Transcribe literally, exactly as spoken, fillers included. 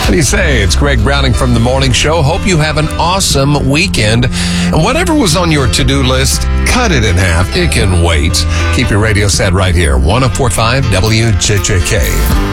What do you say? It's Greg Browning from The Morning Show. Hope you have an awesome weekend. And whatever was on your to-do list, cut it in half. It can wait. Keep your radio set right here. one oh four point five W J J K.